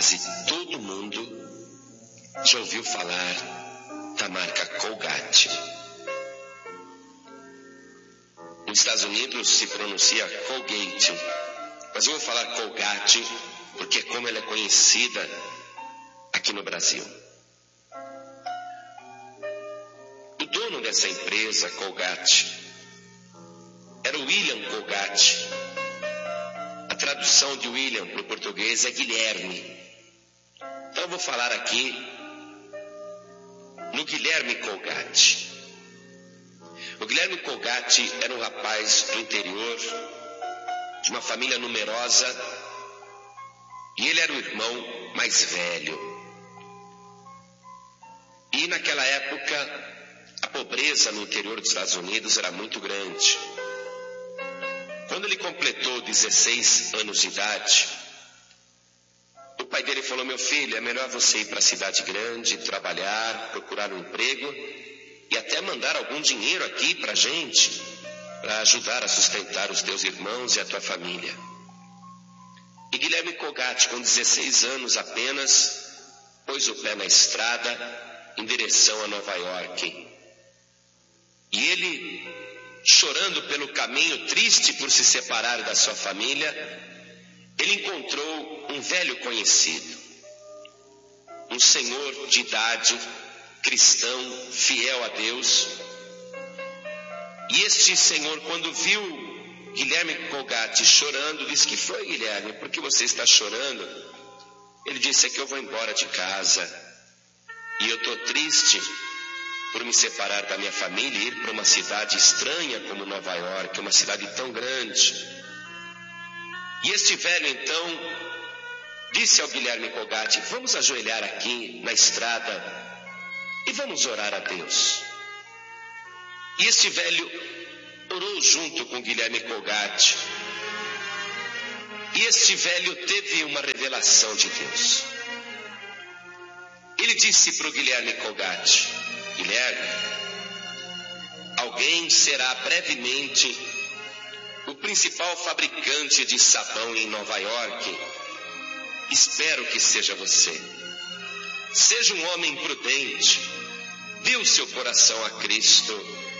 quase todo mundo já ouviu falar da marca Colgate. Nos Estados Unidos se pronuncia Colgate, mas eu vou falar Colgate porque é como ela é conhecida aqui no Brasil. O dono dessa empresa, Colgate, era o William Colgate. A tradução de William para o português é Guilherme. Então eu vou falar aqui no Guilherme Colgate. O Guilherme Colgate era um rapaz do interior, de uma família numerosa, e ele era o irmão mais velho. E naquela época, a pobreza no interior dos Estados Unidos era muito grande. Quando ele completou 16 anos de idade, o pai dele falou: meu filho, é melhor você ir para a cidade grande, trabalhar, procurar um emprego e até mandar algum dinheiro aqui para a gente, para ajudar a sustentar os teus irmãos e a tua família. E Guilherme Colgate, com 16 anos apenas, pôs o pé na estrada em direção a Nova York. E ele, chorando pelo caminho, triste por se separar da sua família, ele encontrou um velho conhecido, um senhor de idade, cristão, fiel a Deus. E este senhor, quando viu Guilherme Colgate chorando, disse: que foi, Guilherme? Por que você está chorando? Ele disse: é que eu vou embora de casa e eu estou triste por me separar da minha família e ir para uma cidade estranha como Nova York, uma cidade tão grande. E este velho então disse ao Guilherme Colgate: vamos ajoelhar aqui na estrada e vamos orar a Deus. E este velho orou junto com Guilherme Colgate. E este velho teve uma revelação de Deus. Ele disse para o Guilherme Colgate: Guilherme, alguém será brevemente o principal fabricante de sabão em Nova York. Espero que seja você. Seja um homem prudente, dê o seu coração a Cristo.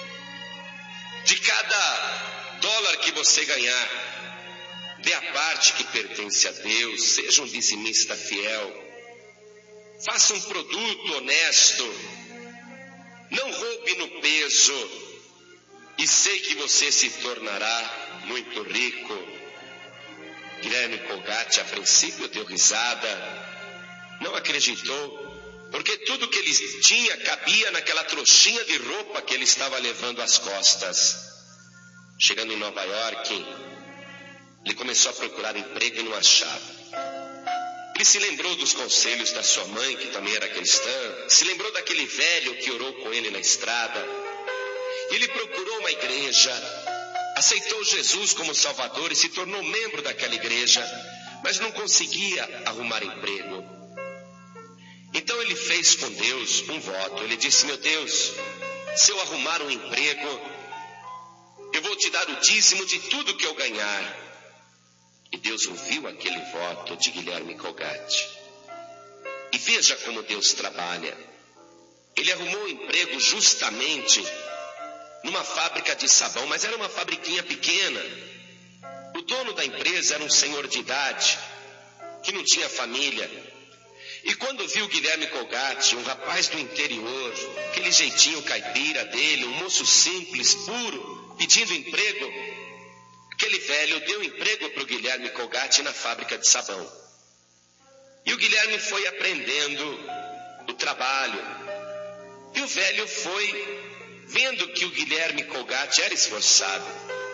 De cada dólar que você ganhar, dê a parte que pertence a Deus. Seja um dizimista fiel. Faça um produto honesto. Não roube no peso. E sei que você se tornará muito rico. Guilherme Colgate, a princípio, deu risada. Não acreditou, porque tudo que ele tinha cabia naquela trouxinha de roupa que ele estava levando às costas. Chegando em Nova York, ele começou a procurar emprego e não achava. Ele se lembrou dos conselhos da sua mãe, que também era cristã, se lembrou daquele velho que orou com ele na estrada. Ele procurou uma igreja, aceitou Jesus como Salvador e se tornou membro daquela igreja, mas não conseguia arrumar emprego. Então ele fez com Deus um voto. Ele disse: meu Deus, se eu arrumar um emprego, eu vou te dar o dízimo de tudo que eu ganhar. E Deus ouviu aquele voto de Guilherme Colgate. E veja como Deus trabalha. Ele arrumou um emprego justamente numa fábrica de sabão, mas era uma fabriquinha pequena. O dono da empresa era um senhor de idade, que não tinha família. E quando viu Guilherme Colgate, um rapaz do interior, aquele jeitinho caipira dele, um moço simples, puro, pedindo emprego, aquele velho deu emprego para o Guilherme Colgate na fábrica de sabão. E o Guilherme foi aprendendo o trabalho. E o velho foi vendo que o Guilherme Colgate era esforçado.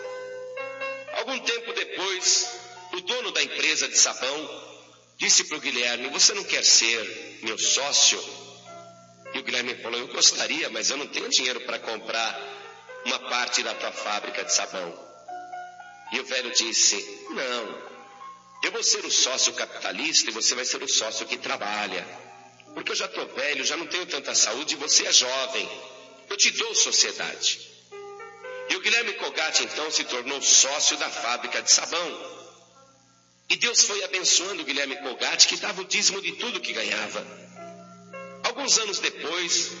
Algum tempo depois, o dono da empresa de sabão disse para o Guilherme: você não quer ser meu sócio? E o Guilherme falou: eu gostaria, mas eu não tenho dinheiro para comprar uma parte da tua fábrica de sabão. E o velho disse: não, eu vou ser o sócio capitalista e você vai ser o sócio que trabalha. Porque eu já estou velho, já não tenho tanta saúde e você é jovem. Eu te dou sociedade. E o Guilherme Colgate então se tornou sócio da fábrica de sabão. E Deus foi abençoando Guilherme Colgatti, que dava o dízimo de tudo que ganhava. Alguns anos depois,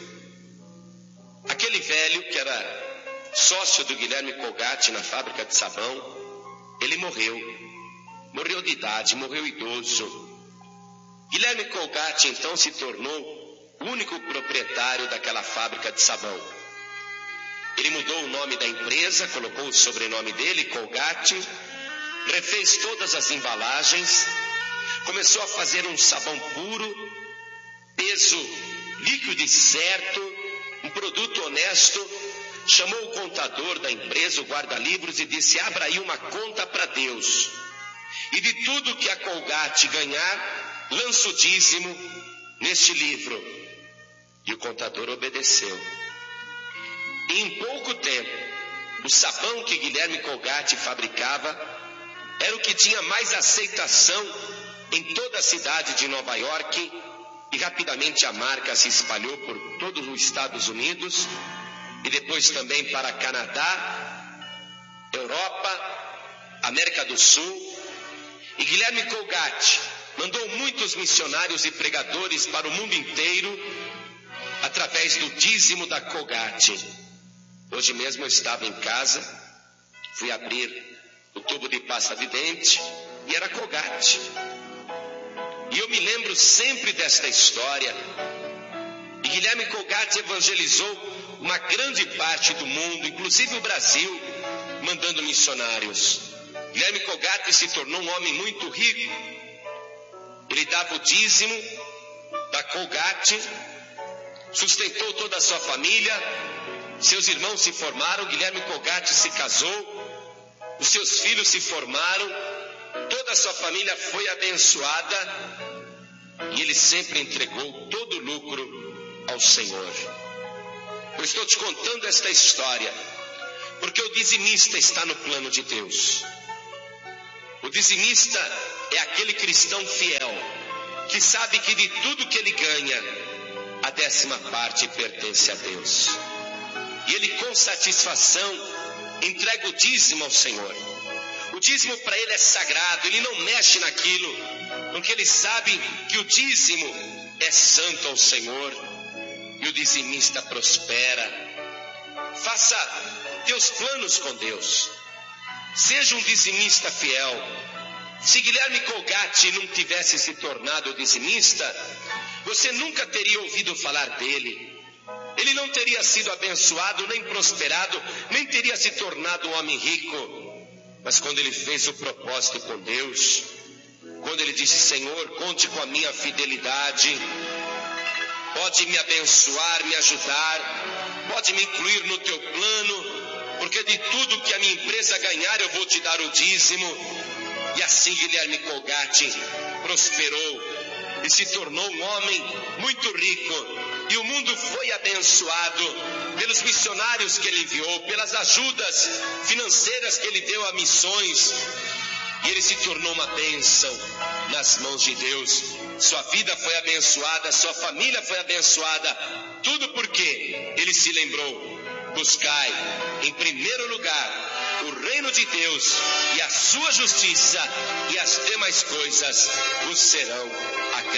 aquele velho que era sócio do Guilherme Colgatti na fábrica de sabão, ele morreu de idade, morreu idoso. Guilherme Colgatti então se tornou o único proprietário daquela fábrica de sabão. Ele mudou o nome da empresa, colocou o sobrenome dele, Colgatti, refez todas as embalagens, começou a fazer um sabão puro, peso líquido e certo, um produto honesto. Chamou o contador da empresa, o guarda-livros, e disse: abra aí uma conta para Deus. E de tudo que a Colgatti ganhar, lança o dízimo neste livro. E o contador obedeceu. E em pouco tempo, o sabão que Guilherme Colgatti fabricava era o que tinha mais aceitação em toda a cidade de Nova York, e rapidamente a marca se espalhou por todos os Estados Unidos e depois também para Canadá, Europa, América do Sul. E Guilherme Colgatti mandou muitos missionários e pregadores para o mundo inteiro através do dízimo da Colgatti. Hoje mesmo eu estava em casa, fui abrir o tubo de pasta de dente e era Colgatti. E eu me lembro sempre desta história. E Guilherme Colgatti evangelizou uma grande parte do mundo, inclusive o Brasil, mandando missionários. Guilherme Colgatti se tornou um homem muito rico. Ele dava o dízimo da Colgatti, sustentou toda a sua família, seus irmãos se formaram, Guilherme Colgatti se casou, os seus filhos se formaram, toda a sua família foi abençoada e ele sempre entregou todo o lucro ao Senhor. Eu estou te contando esta história porque o dizimista está no plano de Deus. O dizimista é aquele cristão fiel que sabe que de tudo que ele ganha, a 10ª parte pertence a Deus. E ele com satisfação entrega o dízimo ao Senhor. O dízimo para ele é sagrado, ele não mexe naquilo, porque ele sabe que o dízimo é santo ao Senhor. E o dizimista prospera. Faça teus planos com Deus. Seja um dizimista fiel. Se Guilherme Colgatti não tivesse se tornado dizimista, você nunca teria ouvido falar dele. Ele não teria sido abençoado, nem prosperado, nem teria se tornado um homem rico. Mas quando ele fez o propósito com Deus, quando ele disse: Senhor, conte com a minha fidelidade, pode me abençoar, me ajudar, pode me incluir no teu plano, porque de tudo que a minha empresa ganhar eu vou te dar o dízimo. E assim Guilherme Colgatti prosperou e se tornou um homem muito rico. E o mundo foi abençoado pelos missionários que ele enviou, pelas ajudas financeiras que ele deu a missões. E ele se tornou uma bênção nas mãos de Deus. Sua vida foi abençoada, sua família foi abençoada. Tudo porque ele se lembrou: buscai em primeiro lugar o reino de Deus e a sua justiça, e as demais coisas vos serão